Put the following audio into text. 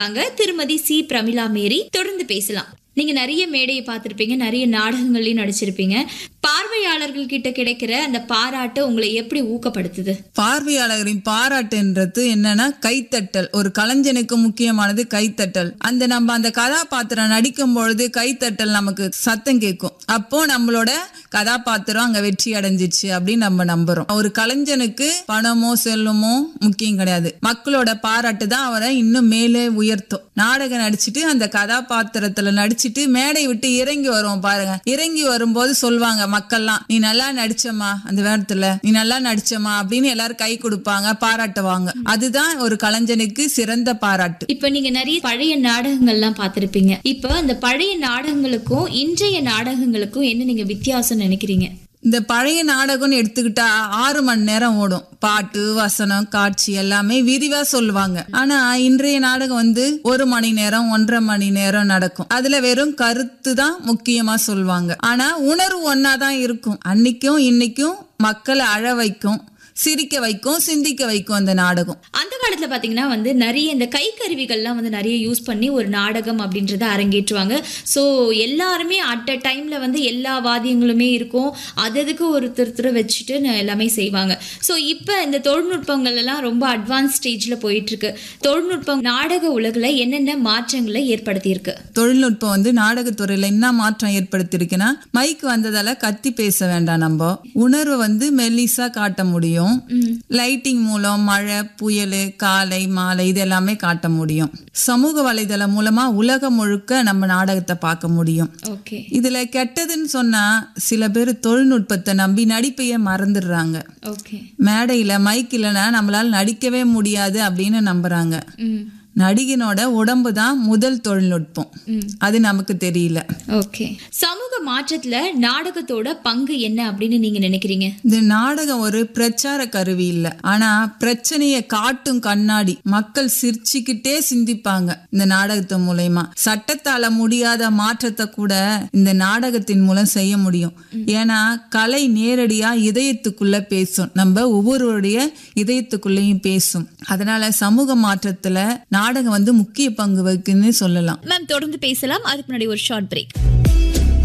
திருமதி சி பிரமிளா மேரி. தொடர்ந்து பேசலாம். நீங்க நிறைய மேடையை பார்த்திருப்பீங்க, நிறைய நாடகங்கள்லயும் நடிச்சிருப்பீங்க. பார்வையாளர்கள் கிட்ட கிடைக்கிற அந்த பாராட்டு உங்களை எப்படி ஊக்கப்படுத்துது? பார்வையாளர்களின் பாராட்டுன்றது என்னன்னா கைத்தட்டல். ஒரு கலைஞனுக்கு முக்கியமானது கைத்தட்டல். நம்ம அந்த கதாபாத்திரம் நடிக்கும் பொழுது கைத்தட்டல் நமக்கு சத்தம் கேட்கும். அப்போ நம்மளோட கதாபாத்திரம் அங்க வெற்றி அடைஞ்சிச்சு அப்படின்னு நம்ம நம்புறோம். ஒரு கலைஞனுக்கு பணமோ செல்வமோ முக்கியம் கிடையாது. மக்களோட பாராட்டு தான் அவரை இன்னும் மேலே உயர்த்தும். நாடகம் நடிச்சுட்டு அந்த கதாபாத்திரத்துல நடிச்சுட்டு மேடை விட்டு இறங்கி வருவோம் பாருங்க. இறங்கி வரும்போது சொல்லுவாங்க மக்கள்லாம், நீ நல்லா நடிச்சமா, அந்த வேடத்துல நீ நல்லா நடிச்சமா அப்படின்னு எல்லாரும் கை கொடுப்பாங்க, பாராட்டுவாங்க. அதுதான் ஒரு கலைஞனுக்கு சிறந்த பாராட்டு. இப்ப நீங்க நிறைய பழைய நாடகங்கள்லாம் பார்த்திருப்பீங்க. இப்ப அந்த பழைய நாடகங்களுக்கும் இன்றைய நாடகங்களுக்கும் என்ன நீங்க வித்தியாசம் நினைக்கிறீங்க? இந்த பழைய நாடகம்னு எடுத்துக்கிட்டா 6 மணி நேரம் ஓடும். பாட்டு, வசனம், காட்சி எல்லாமே விரிவா சொல்லுவாங்க. ஆனா இன்றைய நாடகம் 1 மணி நேரம் 1.5 மணி நேரம் நடக்கும். அதுல வெறும் கருத்து தான் முக்கியமா சொல்லுவாங்க. ஆனா உணர்வு ஒன்னாதான் இருக்கும். அன்னைக்கும் இன்னைக்கும் மக்களை அழ வைக்கும், சிரிக்க வைக்கும், சிந்திக்க வைக்கும் அந்த நாடகம். அந்த காலத்துல பாத்தீங்கன்னா நிறைய இந்த கை கருவிகள்லாம் நிறைய யூஸ் பண்ணி ஒரு நாடகம் அப்படின்றத அரங்கேற்றுவாங்க. ஸோ எல்லாருமே அட் அ டைம்ல எல்லா வாத்தியங்களுமே இருக்கும். அதுக்கு ஒருத்தர் வச்சுட்டு எல்லாமே செய்வாங்க. ஸோ இப்போ இந்த தொழில்நுட்பங்கள் எல்லாம் ரொம்ப அட்வான்ஸ் ஸ்டேஜ்ல போயிட்டு இருக்கு. தொழில்நுட்பம் நாடக உலகில் என்னென்ன மாற்றங்களை ஏற்படுத்தி இருக்கு? தொழில்நுட்பம் நாடகத்துறையில என்ன மாற்றம் ஏற்படுத்தி இருக்குன்னா, மைக் வந்ததால கத்தி பேச வேண்டாம். நம்ம உணர்வு மெல்லிசா காட்ட முடியும். லைட்டிங் மூலம் மழை, புயல், காலை, மாலை இது எல்லாமே காட்ட முடியும். சமூக வலைதளம் மூலமா உலகம் முழுக்க நம்ம நாடகத்தை பார்க்க முடியும். இதுல கெட்டதுன்னு சொன்னா சில பேர் தொழில்நுட்பத்தை நம்பி நடிப்பையே மறந்துடுறாங்க. மேடையில மைக் இல்லைன்னா நம்மளால நடிக்கவே முடியாது அப்படின்னு நம்புறாங்க. நடிகனோட உடம்பு தான் முதல் தொழில்நுட்பம். அது நமக்கு தெரியல. சமூக மாற்றத்துல நாடகத்தோட பங்கு என்ன அப்படின்னு நீங்க நினைக்கிறீங்க? இந்த நாடகம் ஒரு பிரச்சார கருவி இல்ல, ஆனா பிரச்சனைய காட்டும் கண்ணாடி. மக்கள் சிரிச்சுக்கிட்டே சிந்திப்பாங்க இந்த நாடகத்து மூலமா. சட்டத்தால முடியாத மாற்றத்தை கூட இந்த நாடகத்தின் மூலம் செய்ய முடியும். ஏன்னா கலை நேரடியா இதயத்துக்குள்ள பேசும். நம்ம ஒவ்வொருவருடைய இதயத்துக்குள்ளேயும் பேசும். அதனால சமூக மாற்றத்துல நாடகம் முக்கிய பங்கு வகிக்குன்னு சொல்லலாம். மேம் தொடர்ந்து பேசலாம். அதுக்கு முன்னாடி ஒரு ஷார்ட் பிரேக்.